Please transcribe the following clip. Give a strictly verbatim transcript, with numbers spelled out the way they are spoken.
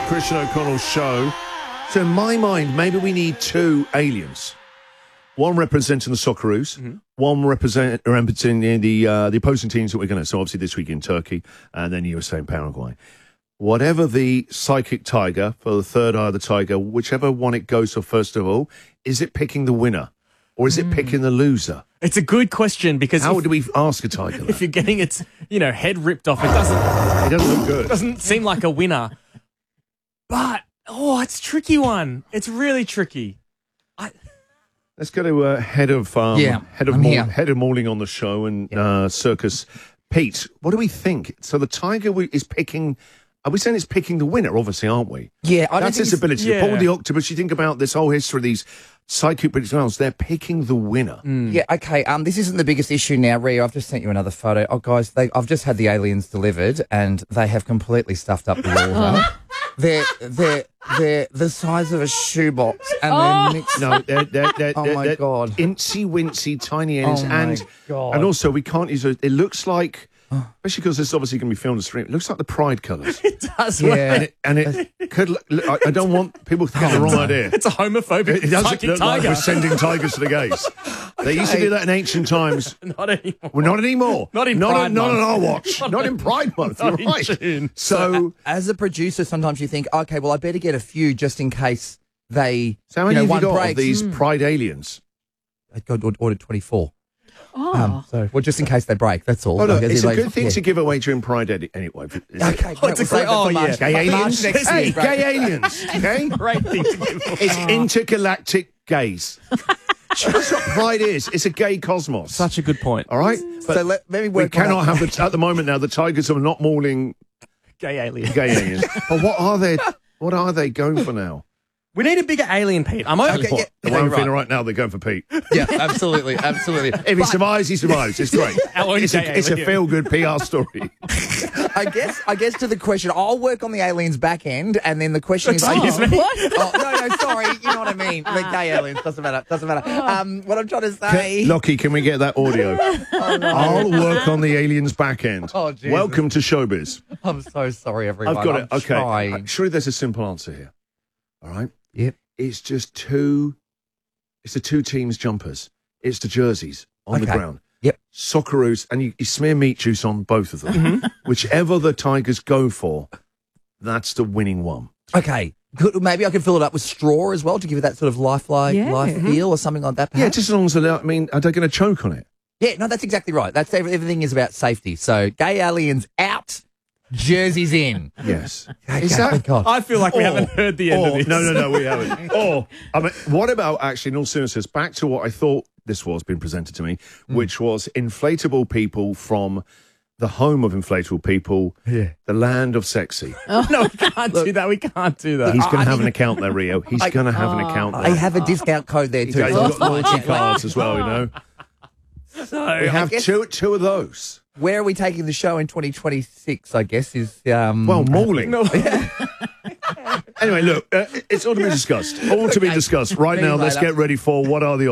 Christian O'Connell's show. So in my mind, maybe we need two aliens. One representing the Socceroos, mm-hmm. one represent, representing the uh, the opposing teams that we're going to. So obviously this week in Turkey, and then U S A and Paraguay. Whatever the psychic tiger for the third eye of the tiger, whichever one it goes for first of all, is it picking the winner or is mm. it picking the loser? It's a good question because how if, do we ask a tiger that? If you're getting its, you know, head ripped off, it doesn't. It doesn't look good. It doesn't seem like a winner. But oh, it's a tricky one. It's really tricky. I. Let's go to uh, head of um, yeah, head of Maul- head of Mauling on the show and yeah. uh, Circus Pete. What do we think? So the tiger is picking. Are we saying it's picking the winner? Obviously, aren't we? Yeah, I don't that's think its ability. Yeah. Paul the octopus. You think about this whole history of these psychic predictions. They're picking the winner. Mm. Yeah. Okay. Um, this isn't the biggest issue now, Rio. I've just sent you another photo. Oh, guys, they, I've just had the aliens delivered, and they have completely stuffed up the water. They're they're they're the size of a shoebox, and Oh. they're mixed. No, they're, they're, they're, Oh, they're, my they're God. incy wincy tiny aliens, Oh, my and God. and also we can't use it. It looks like. Especially because it's obviously going to be filmed on stream. It looks like the Pride colours. It does. Yeah. And it, and it could look, look, I- I don't want people to get the wrong idea. It's a homophobic It doesn't psychic look like tiger. we're sending tigers to the gays. They used to do that in ancient times. Not anymore. Well, not anymore. Not in not Pride on, Not Month. on our watch. Not, not in Pride Month. Not You're in right. June. So, As a producer, sometimes you think, okay, well, I better get a few just in case they. so how many you know, have you one got breaks. of these Pride aliens? I got ordered twenty-four. Oh. Um, so, well, just in case they break. That's all. Oh, look, Like, it's a like, good thing yeah. to give away during Pride edi- anyway. Is it? Okay, Oh, it's a we'll save great- it for oh, March. yeah. Gay March aliens? next Hey, year, great. gay aliens. Okay? Great thing to give away. It's intergalactic gays. That's what Pride is. It's a gay cosmos. Such a good point. All right? But So let, let me we work on cannot that. have the, at the moment now, the tigers are not mauling Gay alien. gay aliens. But what are they, what are they going for now? We need a bigger alien, Pete. I'm open. Okay, What, yeah. the Okay, one I'm right. feeling right now, they're going for Pete. Yeah, absolutely, absolutely. If he survives, he survives. It's great. Our own It's gay a, it's a alien. feel-good P R story. I guess, I guess to the question, I'll work on the aliens back end, and then the question is, Excuse me? Oh, no, no, sorry, you know what I mean. The gay aliens doesn't matter, doesn't matter. Um, what I'm trying to say. Lockie, can we get that audio? Oh, no. I'll work on the aliens back end. Oh, Jesus. Welcome to showbiz. I'm so sorry, everyone. I've got I'm it. Okay. trying. I'm sure there's a simple answer here. All right. Yep. It's just two. It's the two teams' jumpers. It's the jerseys on the Okay. ground. Yep. Socceroos, and you, you smear meat juice on both of them. Whichever the Tigers go for, that's the winning one. Okay. Good. Maybe I could fill it up with straw as well to give it that sort of lifelike, Yeah. life feel or something like that. Yeah, Perhaps? just as long as they're. I mean, are they going to choke on it? Yeah, no, that's exactly right. That's every- everything is about safety. So gay aliens out, jerseys in. Yes. Okay, Is that? thank God. I feel like we Or- haven't heard the end or- of this. No, no, no, we haven't. Or, I mean, what about actually, in all seriousness, back to what I thought this was being presented to me, Mm. which was inflatable people from the home of inflatable people, Yeah. the land of sexy. No, we can't do that. We can't do that. He's going I to have mean- an account there, Rio. He's I- going to have an account I there. have a discount code there He's too. got, he's so got it's fine. loyalty cards as well, you know. So, We have guess- two, two of those. Where are we taking the show in twenty twenty-six, I guess, is... Um, Well, mauling. Anyway, look, uh, it's all to be discussed. All to be Okay. discussed. Right See you now, let's later. get ready for What Are the